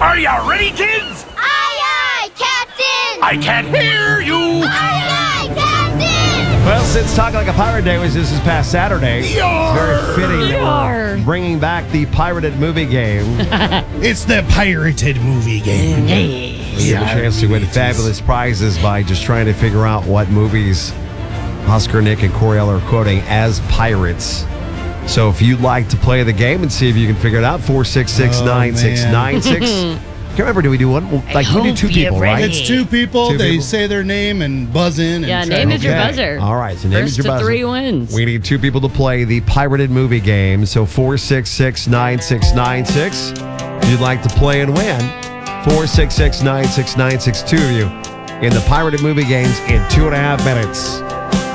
Are you ready, kids? Aye, aye, Captain! I can't hear you. Aye, aye, Captain! Well, since Talking Like a Pirate Day was this past Saturday, it's very fitting that we're bringing back the pirated movie game. It's the pirated movie game. You have a chance to win fabulous prizes by just trying to figure out what movies Oscar, Nick, and Coriel are quoting as pirates. So if you'd like to play the game and see if you can figure it out, 466-9696. Can't remember, do we do one? Like, we do two people, right? It's two people. Two They people. say their name and buzz in. And Yeah, try name to- is your buzzer. All right, so name First is your to buzzer. 3 wins. We need two people to play the pirated movie game. So 466-9696. If you'd like to play and win, 466-9696. Two of you in the pirated movie games in 2.5 minutes.